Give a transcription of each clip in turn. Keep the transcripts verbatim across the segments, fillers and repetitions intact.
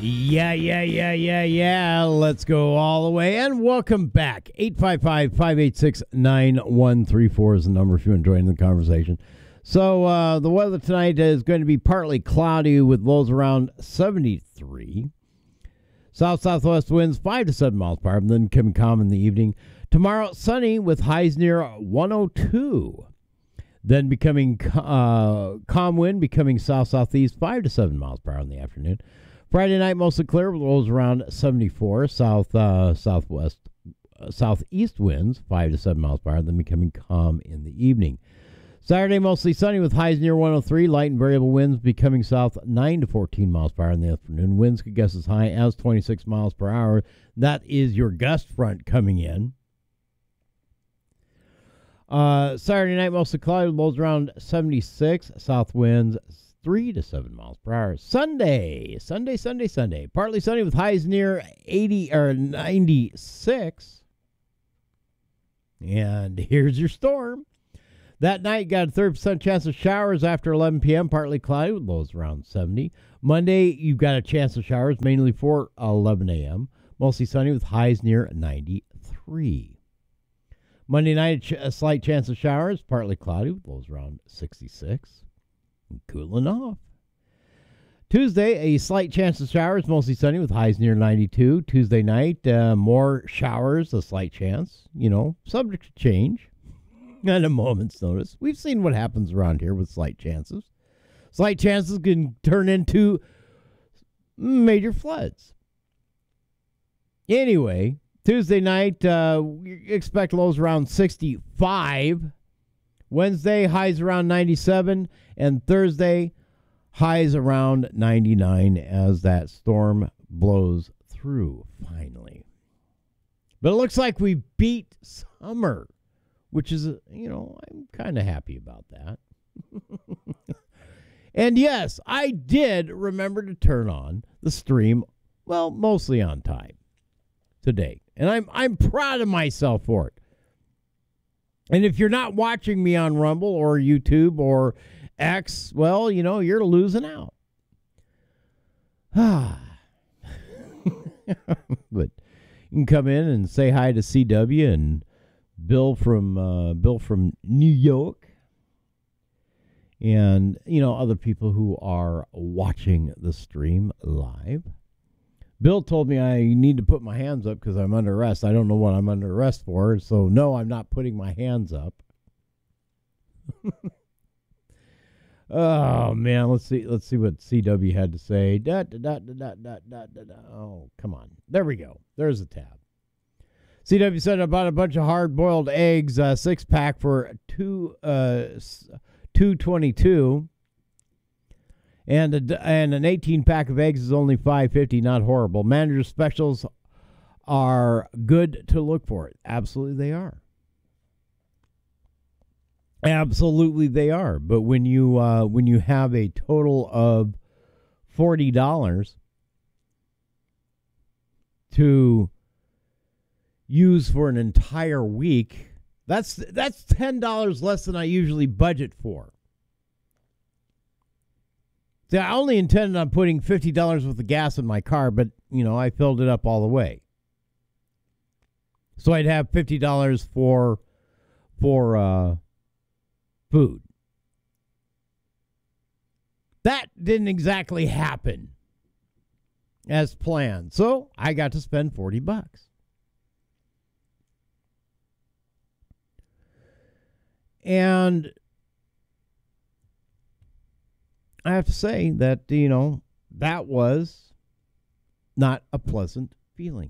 Yeah, yeah, yeah, yeah, yeah. Let's go all the way and welcome back. eight five five, five eight six, nine one three four is the number if you're enjoying the conversation. So uh, the weather tonight is going to be partly cloudy with lows around seventy-three. South-southwest winds five to seven miles per hour, and then becoming calm in the evening. Tomorrow, sunny with highs near one oh two. Then becoming uh, calm wind, becoming south-southeast five to seven miles per hour in the afternoon. Friday night, mostly clear with lows around seventy-four. South, uh, southwest, uh, southeast winds five to seven miles per hour, then becoming calm in the evening. Saturday, mostly sunny with highs near one oh three. Light and variable winds becoming south nine to fourteen miles per hour in the afternoon. Winds could gust as high as twenty-six miles per hour. That is your gust front coming in. Uh, Saturday night, mostly cloudy with lows around seventy-six. South winds three to seven miles per hour. Sunday, Sunday, Sunday, Sunday. Partly sunny with highs near eighty or ninety-six. And here's your storm. That night, got a thirty percent chance of showers after eleven p.m., partly cloudy with lows around seventy. Monday, you've got a chance of showers, mainly for eleven a.m., mostly sunny with highs near ninety-three. Monday night, a slight chance of showers, partly cloudy with lows around sixty-six. And cooling off. Tuesday, a slight chance of showers, mostly sunny with highs near ninety-two. Tuesday night, uh, more showers, a slight chance, you know, subject to change. At a moment's notice. We've seen what happens around here with slight chances. Slight chances can turn into major floods. Anyway, Tuesday night, uh, we expect lows around sixty-five. Wednesday, highs around ninety-seven. And Thursday, highs around ninety-nine as that storm blows through finally. But it looks like we beat summer, which is, you know, I'm kind of happy about that. And yes, I did remember to turn on the stream, well, mostly on time today. And I'm I'm proud of myself for it. And if you're not watching me on Rumble or YouTube or X, well, you know, you're losing out. Ah. But you can come in and say hi to C W and Bill from uh, Bill from New York, and you know other people who are watching the stream live. Bill told me I need to put my hands up because I'm under arrest. I don't know what I'm under arrest for, so no, I'm not putting my hands up. Oh man, let's see. Let's see what C W had to say. Da, da, da, da, da, da, da, da. Oh, come on. There we go. There's a tab. C W said I bought a bunch of hard-boiled eggs, uh, six pack for two uh two twenty two, and a, and an eighteen pack of eggs is only five fifty. Not horrible. Manager specials are good to look for. Absolutely, they are. Absolutely, they are. But when you uh, when you have a total of forty dollars to use for an entire week, that's that's ten dollars less than I usually budget for. See, I only intended on putting fifty dollars worth of gas in my car, but, you know, I filled it up all the way. So I'd have fifty dollars for, for uh, food. That didn't exactly happen as planned. So I got to spend forty bucks. And I have to say that, you know, that was not a pleasant feeling.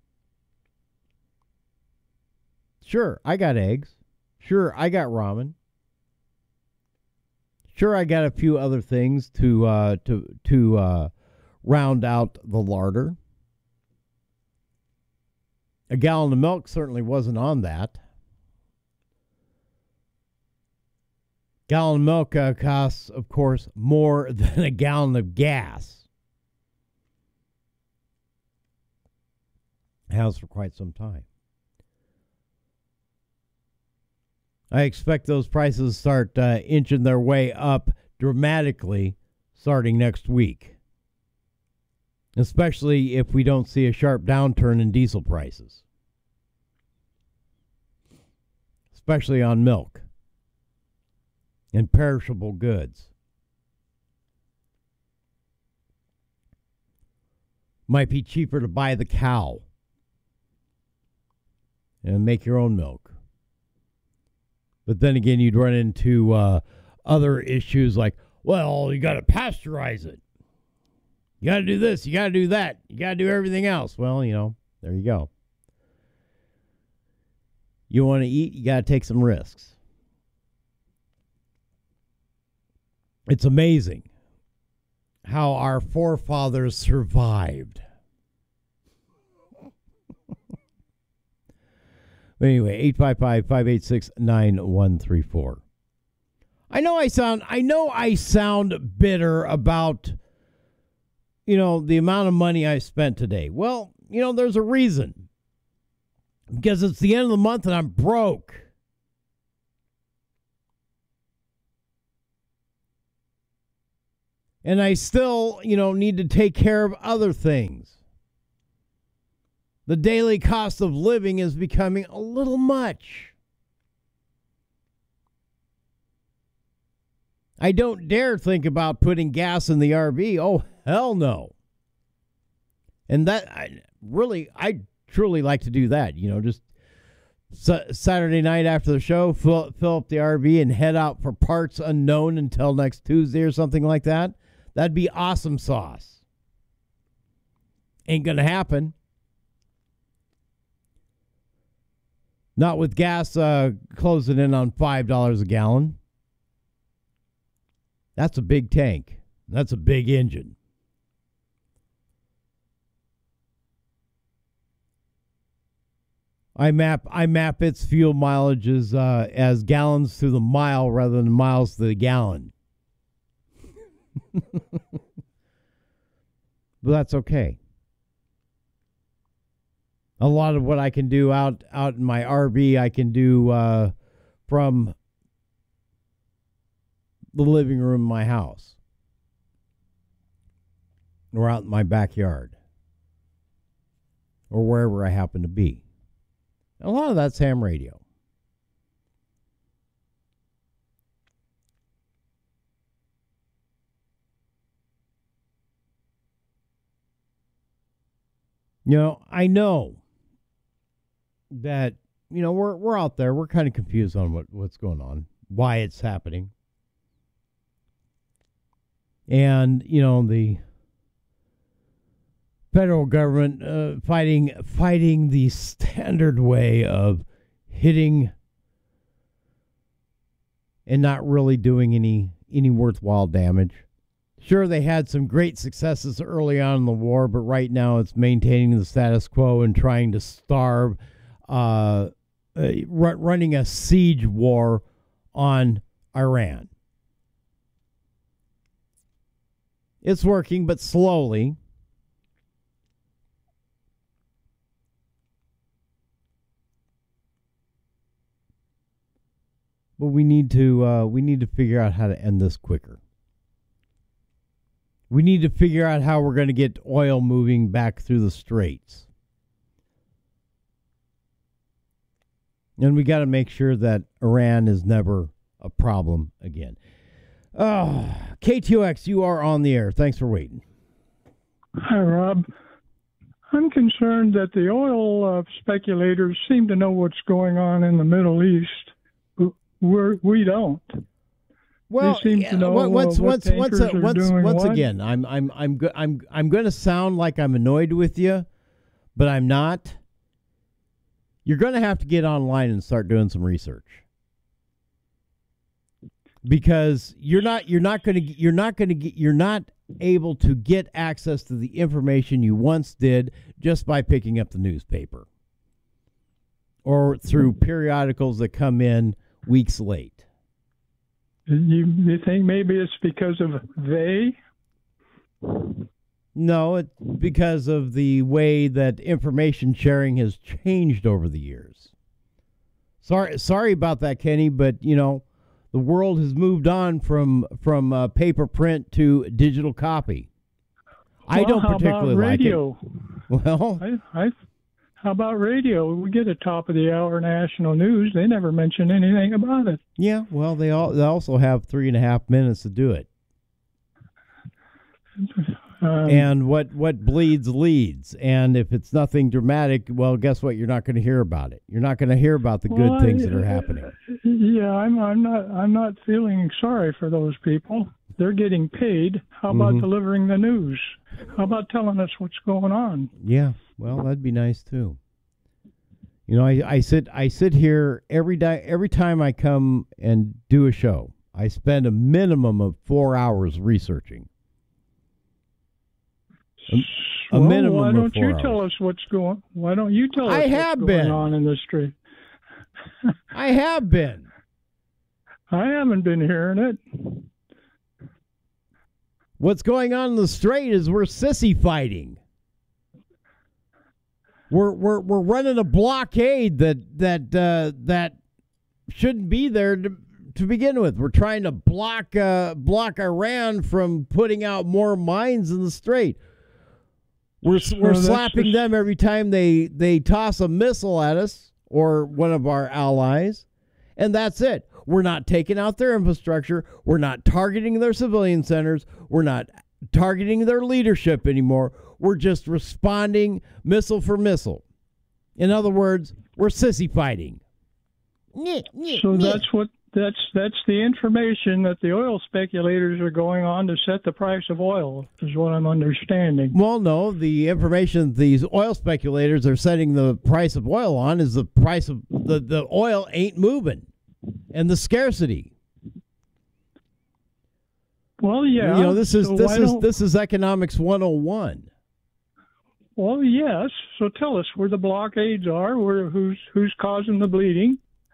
Sure, I got eggs. Sure, I got ramen. Sure, I got a few other things to uh, to to uh, round out the larder. A gallon of milk certainly wasn't on that. Gallon of milk uh, costs, of course, more than a gallon of gas. It has for quite some time. I expect those prices to start uh, inching their way up dramatically starting next week. especially if we don't see a sharp downturn in diesel prices, especially on milk and perishable goods. Might be cheaper to buy the cow and make your own milk. But then again, you'd run into uh, other issues like, well, you got to pasteurize it. You got to do this. You got to do that. You got to do everything else. Well, you know, there you go. You want to eat, you got to take some risks. It's amazing how our forefathers survived. But anyway, eight five five, five eight six, nine one three four. I know I sound I know I sound bitter about, you know, the amount of money I spent today. Well, you know, there's a reason. Because it's the end of the month and I'm broke. And I still, you know, need to take care of other things. The daily cost of living is becoming a little much. I don't dare think about putting gas in the R V. Oh, hell no. And that, I really, I truly like to do that. You know, just Saturday night after the show, fill, fill up the R V and head out for parts unknown until next Tuesday or something like that. That'd be awesome sauce. Ain't gonna happen. Not with gas uh, closing in on five dollars a gallon. That's a big tank. That's a big engine. I map I map its fuel mileage as, uh, as gallons to the mile rather than miles to the gallon. But that's okay. A lot of what I can do out, out in my R V, I can do uh, from the living room of my house or out in my backyard or wherever I happen to be. A lot of that's ham radio. You know, I know that, you know, we're we're out there. We're kind of confused on what, what's going on, why it's happening. And, you know, the federal government uh, fighting fighting the standard way of hitting and not really doing any any worthwhile damage. Sure, they had some great successes early on in the war, but right now it's maintaining the status quo and trying to starve, uh, uh, running a siege war on Iran. It's working, but slowly. But we need to uh, we need to figure out how to end this quicker. We need to figure out how we're going to get oil moving back through the straits. And we got to make sure that Iran is never a problem again. Oh, K T O X, you are on the air. Thanks for waiting. Hi, Rob. I'm concerned that the oil uh, speculators seem to know what's going on in the Middle East. We're, we don't. Well, they seem yeah, to know once, uh, once, what once, uh, tankers are once, doing once what. again, I'm, I'm, I'm, go- I'm, I'm going to sound like I'm annoyed with you, but I'm not. You're going to have to get online and start doing some research, because you're not, you're not going to, you're not going to get, you're not able to get access to the information you once did just by picking up the newspaper or through periodicals that come in weeks late. You, you think maybe it's because of they? No, it's because of the way that information sharing has changed over the years. Sorry, sorry about that, Kenny, but you know, the world has moved on from from uh, paper print to digital copy. I well, don't how particularly about like it. radio? Well, I, I, how about radio? We get a top of the hour national news. They never mention anything about it. yeah, well, they all they also have three and a half minutes to do it. Um, And what, what bleeds leads. And if it's nothing dramatic, well, guess what? You're not going to hear about it. You're not going to hear about the good well, things that are I- happening. Yeah, I'm. I'm not. I'm not feeling sorry for those people. They're getting paid. How about Mhm. delivering the news? How about telling us what's going on? Yeah, well, that'd be nice too. You know, I, I sit I sit here every day every time I come and do a show. I spend a minimum of four hours researching. A, a well, minimum why of don't four you tell hours. us what's going? Why don't you tell us I what's have going been. on in the street? I have been. I haven't been hearing it. What's going on in the strait is we're sissy fighting. We're we're we're running a blockade that that uh, that shouldn't be there to, to begin with. We're trying to block uh, block Iran from putting out more mines in the strait. We're So we're that's slapping just- them every time they they toss a missile at us or one of our allies, and that's it. We're not taking out their infrastructure. We're not targeting their civilian centers. We're not targeting their leadership anymore. We're just responding missile for missile. In other words, we're sissy fighting. So that's what that's that's the information that the oil speculators are going on to set the price of oil, is what I'm understanding. Well, no, the information these oil speculators are setting the price of oil on is the price of the, the oil ain't moving and the scarcity. Well, yeah. You know, this is so this why is don't- this is economics one oh one. Well, yes. So tell us where the blockades are, where who's who's causing the bleeding.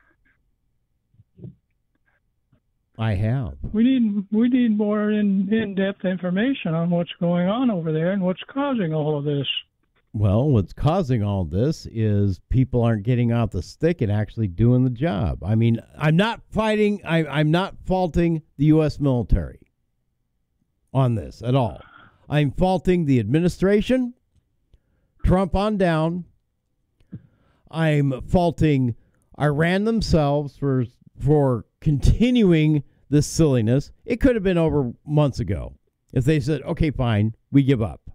I have. We need we need more in in depth information on what's going on over there and what's causing all of this. Well, what's causing all this is people aren't getting out the stick and actually doing the job. I mean, I'm not fighting, I, I'm not faulting the U S military on this at all. I'm faulting the administration, Trump on down. I'm faulting Iran themselves for for continuing this silliness. It could have been over months ago if they said, okay, fine, we give up.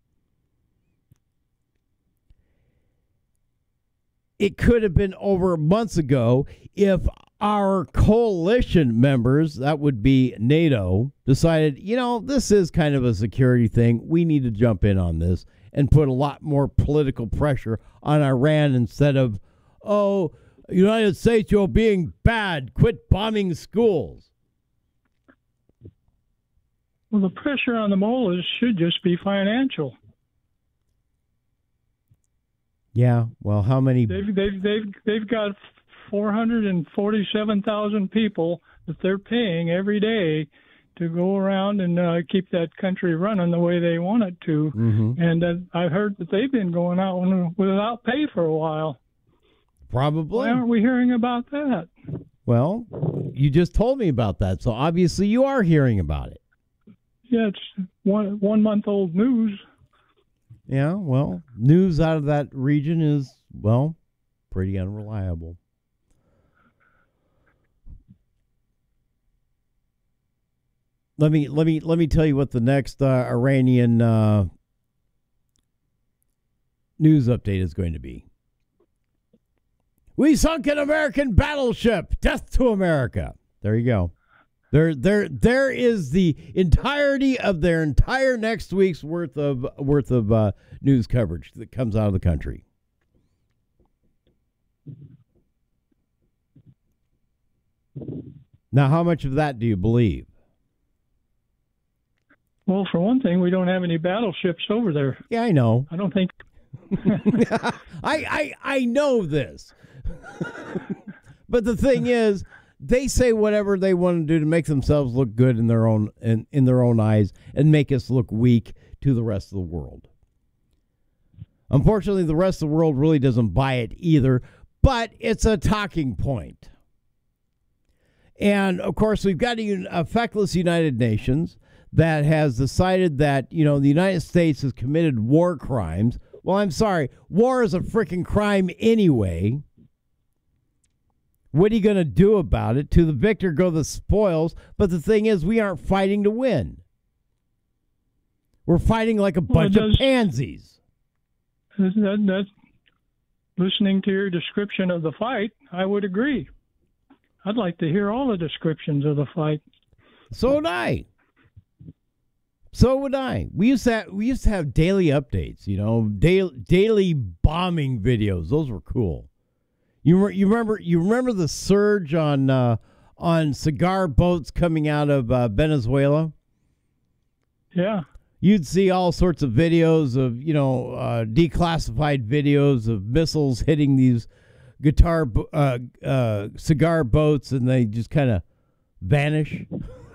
It could have been over months ago if our coalition members, that would be NATO, decided, you know, this is kind of a security thing. We need to jump in on this and put a lot more political pressure on Iran instead of, oh, United States, you're being bad. Quit bombing schools. Well, the pressure on the mullahs should just be financial. Yeah, well, how many? They've they've they've they've got four hundred and forty-seven thousand people that they're paying every day to go around and uh, keep that country running the way they want it to. Mhm. And uh, I heard that they've been going out without pay for a while. Probably. Why aren't we hearing about that? Well, you just told me about that, so obviously you are hearing about it. Yeah, it's one one month old news. Yeah, well, news out of that region is, well, pretty unreliable. Let me let me let me tell you what the next uh, Iranian uh, news update is going to be. We sunk an American battleship. Death to America. There you go. There, there, there is the entirety of their entire next week's worth of worth of uh, news coverage that comes out of the country. Now, how much of that do you believe? Well, for one thing, we don't have any battleships over there. Yeah, I know. I don't think. I, I, I know this. But the thing is, they say whatever they want to do to make themselves look good in their own in, in their own eyes and make us look weak to the rest of the world. Unfortunately, the rest of the world really doesn't buy it either, but it's a talking point. And, of course, we've got a, a feckless United Nations that has decided that, you know, the United States has committed war crimes. Well, I'm sorry. War is a freaking crime anyway. What are you going to do about it? To the victor go the spoils. But the thing is, we aren't fighting to win. We're fighting like a Well, bunch it does- of pansies. That, that, listening to your description of the fight, I would agree. I'd like to hear all the descriptions of the fight. So would I. So would I. We used to have, we used to have daily updates, you know, daily daily bombing videos. Those were cool. You re, you remember you remember the surge on uh, on cigar boats coming out of uh, Venezuela? Yeah. You'd see all sorts of videos of, you know, uh, declassified videos of missiles hitting these guitar bo- uh, uh, cigar boats, and they just kind of vanish.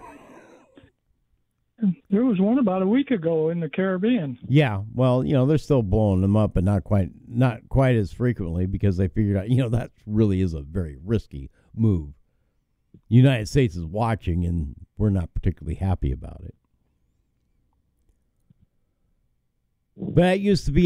There was one about a week ago in the Caribbean. Yeah, well, you know, they're still blowing them up, but not quite not quite as frequently because they figured out, you know, that really is a very risky move. The United States is watching, and we're not particularly happy about it. But that used to be